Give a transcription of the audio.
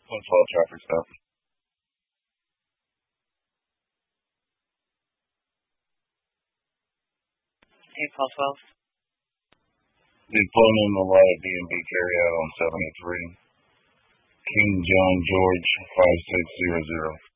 One small traffic stop. April 12th. Be pulling in the light B&B carryout on 73. King John George 5600.